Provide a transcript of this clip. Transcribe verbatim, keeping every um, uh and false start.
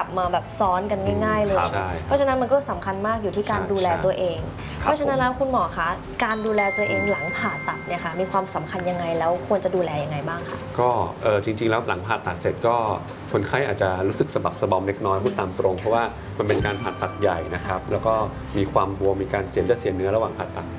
มาแบบซ้อนกันง่ายๆเลยเพราะฉะนั้นมันก็สำคัญมากอยู่ที่การดูแลตัวเองเพราะฉะนั้นแล้วคุณหมอคะการดูแลตัวเองหลังผ่าตัดเนี่ยค่ะมีความสำคัญยังไงแล้วควรจะดูแลยังไงบ้างคะก็เออจริงๆแล้วหลังผ่าตัดเสร็จก็คนไข้อาจจะรู้สึกสะบักสะบอมเล็กน้อยพูดตามตรงเพราะว่ามันเป็นการผ่าตัดใหญ่นะครับแล้วก็มีความบวมมีการเสียเลือดเสียเนื้อระหว่างผ่าตัด